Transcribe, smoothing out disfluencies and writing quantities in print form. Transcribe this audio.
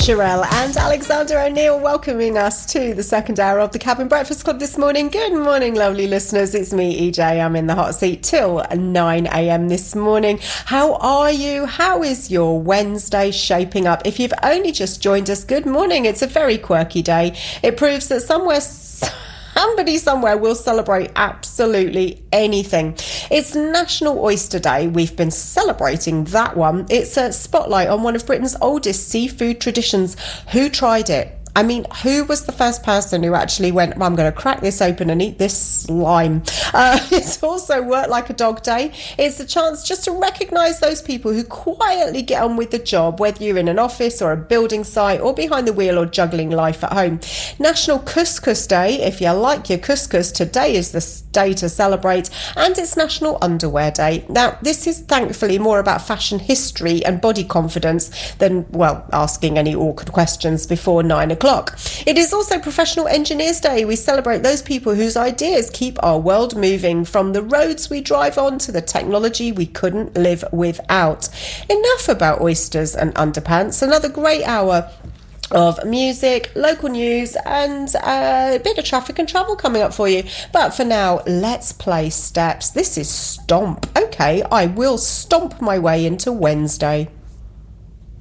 Shirelle and Alexander O'Neill welcoming us to the second hour of the Cabin Breakfast Club this morning. Good morning, lovely listeners. It's me, EJ. I'm in the hot seat till 9 a.m. this morning. How are you? How is your Wednesday shaping up? If you've only just joined us, good morning. It's a very quirky day. It proves that somebody somewhere will celebrate absolutely anything. It's National Oyster Day. We've been celebrating that one. It's a spotlight on one of Britain's oldest seafood traditions. Who tried it? I mean, who was the first person who actually went, well, I'm going to crack this open and eat this slime? It's also Work Like a Dog Day. It's a chance just to recognise those people who quietly get on with the job, whether you're in an office or a building site or behind the wheel or juggling life at home. National Couscous Day. If you like your couscous, today is the day to celebrate. And it's National Underwear Day. Now, this is thankfully more about fashion history and body confidence than, well, asking any awkward questions before 9 o'clock. It is also Professional Engineers Day. We celebrate those people whose ideas keep our world moving, from the roads we drive on to the technology we couldn't live without. Enough about oysters and underpants. Another great hour of music, local news and a bit of traffic and travel coming up for you. But for now, let's play Steps. This is Stomp. Okay, I will stomp my way into Wednesday.